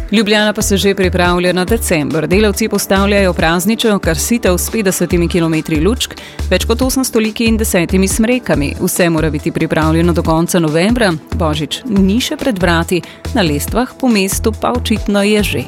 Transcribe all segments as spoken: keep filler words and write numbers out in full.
Ljubljana pa se že pripravlja na december. Delavci postavljajo praznično krasitev s petdesetimi kilometri lučk, več kot osemsto liki in desetimi smrekami. Vse mora biti pripravljeno do konca novembra. Božič ni še pred vrati, na lestvah po mestu pa očitno je že.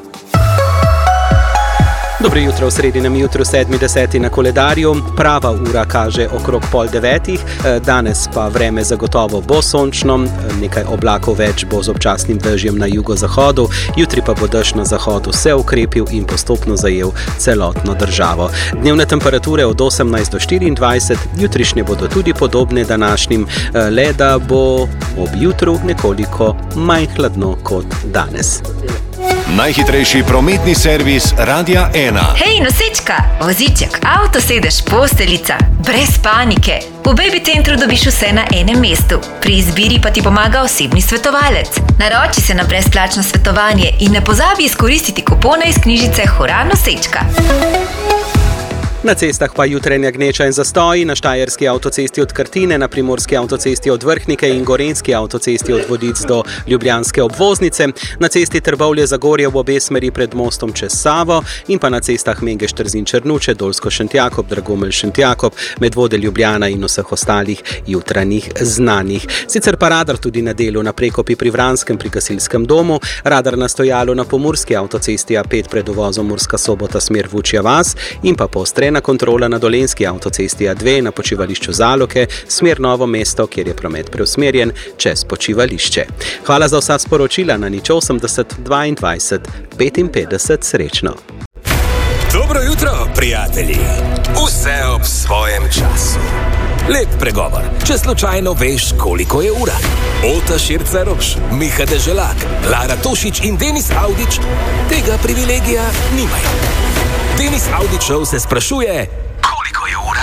Dobro jutro v sredinem jutru, sedmi deseti na koledarju. Prava ura kaže okrog pol devetih, danes pa vreme zagotovo bo sončno, nekaj oblakov več bo z občasnim dežjem na jugozahodu, jutri pa bo dež na zahodu se ukrepil in postopno zajel celotno državo. Dnevne temperature od osemnajst do štiriindvajset, jutrišnje bodo tudi podobne današnjim, le da bo ob jutru nekoliko manj hladno kot danes. Najhitrejši prometni servis Radia ena. Hej, nosečka, voziček, avto sedež, posteljica, brez panike. V Baby Centru dobiš vse na enem mestu. Pri izbiri pa ti pomaga osebni svetovalec. Naroči se na brezplačno svetovanje in ne pozabi izkoristiti kupona iz knjižice Hura nosečka. Na cestah pa jutrenja gneča in zastoji, na štajerski avtocesti od Krtine, na primorski avtocesti od Vrhnike in gorenjski avtocesti od Vodic do ljubljanske obvoznice, na cesti Trbovlje-Zagorje v obe smeri pred mostom čez Savo in pa na cestah Mengeš-Trzin-Črnuče, Dolsko-Šentjakob, Dragomelj-Šentjakob, Medvode-Ljubljana in vseh ostalih jutranjih znanih. Sicer pa radar tudi na delu na Prekopi pri Vranskem pri gasilskem domu, radar na stojalu na pomurski avtocesti A pet pred uvozom Murska Sobota smer Vučja vas in pa poostrena kontrola na dolenjski avtocesti A dve na počivališču Zaloke, smer Novo mesto, kjer je promet preusmerjen čez počivališče. Hvala za vsa sporočila na nič osemdeset dvaindvajset petinpetdeset, srečno. Dobro jutro, prijatelji. Vse ob svojem času. Lep pregovor, če slučajno veš, koliko je ura. Ota Širca-Roš, Miha Deželak, Lara Tošič in Denis Avdić tega privilegija nimajo. Denis Avdićov se sprašuje, koliko je ura?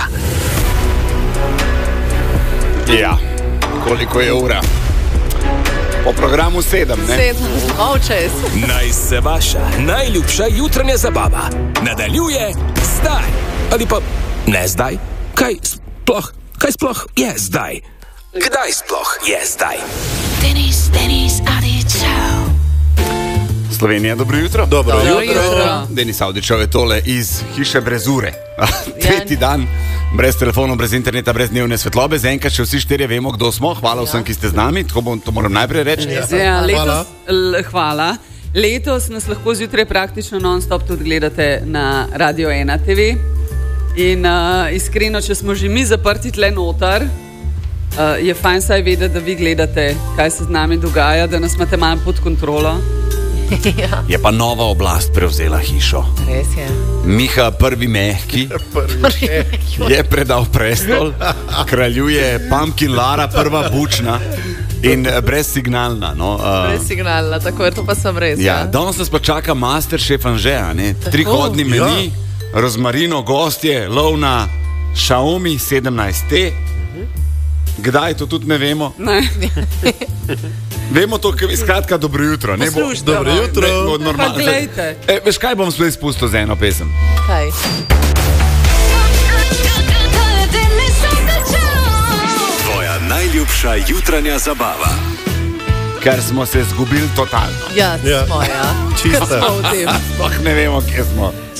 Ja, koliko je ura? Po programu sedem, ne? Sedem, molčes. Naj se vaša najljubša jutranja zabava nadaljuje zdaj. Ali pa ne zdaj? Kaj sploh, kaj sploh je zdaj? Kdaj sploh je zdaj? Denis, Denis Avdićov. Slovenija, dobro jutro. Dobro jutro. Denis Avdićov je tole iz hiše brez ure. Tretji dan, brez telefonov, brez interneta, brez dnevne svetlobe. Zaenkrat še vsi štirje vemo, kdo smo. Hvala vsem, ki ste z nami. Tako bom, to moram najprej reči. Ja, letos, l, hvala. Letos nas lahko zjutraj praktično non-stop tudi gledate na Radio ena te ve. In uh, iskreno, če smo že mi zaprti tle notar, uh, je fajn saj vedeti, da vi gledate, kaj se z nami dogaja, da nas imate malo pod kontrolo. Ja. Je pa nova oblast prevzela hišo. Res je. Miha prvi mehki je predal prestol, kraljuje Pumpkin Lara prva bučna in brezsignalna. No, uh, Brezsignalna, tako je, to pa sem res. Ja, danes nas pa čaka Masterchef Anžeja, ne? Trihodni meni, ja. Rozmarino, gostje, lov na Xiaomi sedemnajst T. Kdaj, to tudi ne vemo. Ne. Vemo to, skratka, dobro jutro. Ne bo, dobro jutro. Ne, pa glejte. E, veš kaj, bom spet spustil za eno pesem. Kaj? Tvoja najljubša jutranja zabava. Ker smo se zgubili totalno. Ja, smo, ja. Čisto. Ne vemo, kje smo.